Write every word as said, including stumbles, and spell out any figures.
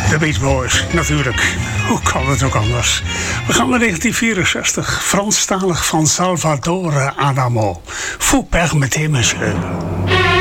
De Beach Boys, natuurlijk. Hoe kan het ook anders? We gaan naar negentien vierenzestig. Franstalig van Salvatore Adamo. Faut permettre, monsieur.